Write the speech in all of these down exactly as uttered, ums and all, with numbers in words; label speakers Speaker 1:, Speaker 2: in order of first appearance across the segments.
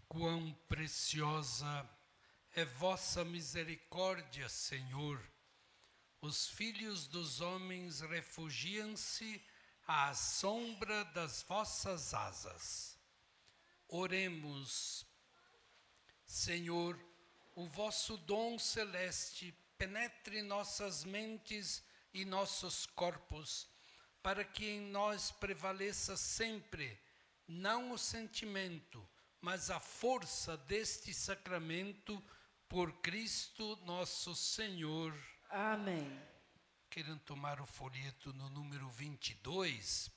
Speaker 1: Quão preciosa é vossa misericórdia, Senhor. Os filhos dos homens refugiam-se à sombra das vossas asas. Oremos. Senhor, o vosso dom celeste penetre nossas mentes e nossos corpos, para que em nós prevaleça sempre, não o sentimento, mas a força deste sacramento, por Cristo nosso Senhor.
Speaker 2: Amém.
Speaker 1: Querendo tomar o folheto no número vinte e dois,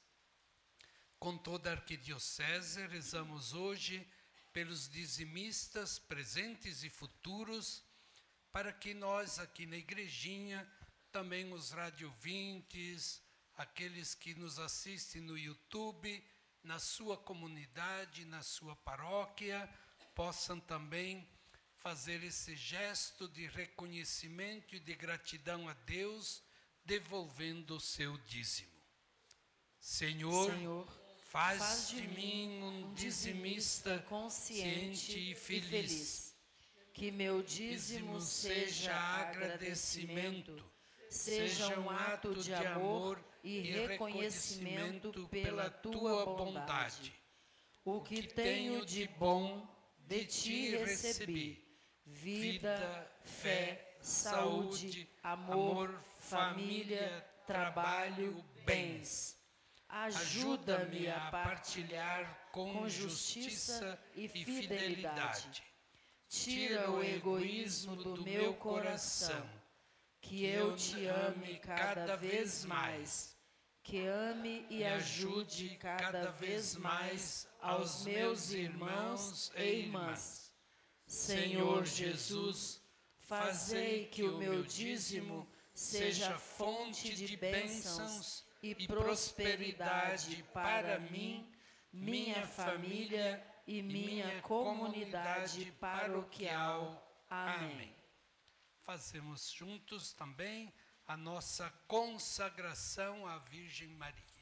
Speaker 1: com toda a arquidiocese, rezamos hoje pelos dizimistas presentes e futuros, para que nós aqui na igrejinha, também os radiovintes, aqueles que nos assistem no YouTube, na sua comunidade, na sua paróquia, possam também fazer esse gesto de reconhecimento e de gratidão a Deus, devolvendo o seu dízimo. Senhor,
Speaker 2: Senhor,
Speaker 1: faz,
Speaker 2: faz
Speaker 1: de mim um dizimista consciente e feliz.
Speaker 2: feliz. Que meu dízimo seja agradecimento, seja um ato de amor e reconhecimento pela tua bondade. O que tenho de bom de ti recebi: vida, fé, saúde, amor, família, trabalho, bens. Ajuda-me a partilhar com justiça e fidelidade. Tira o egoísmo do meu coração, que eu te ame cada vez mais, que ame e ajude cada vez mais aos meus irmãos e irmãs. Senhor Jesus, fazei que o meu dízimo seja fonte de bênçãos e prosperidade para mim, minha família e minha comunidade paroquial. Amém.
Speaker 1: Fazemos juntos também a nossa consagração à Virgem Maria.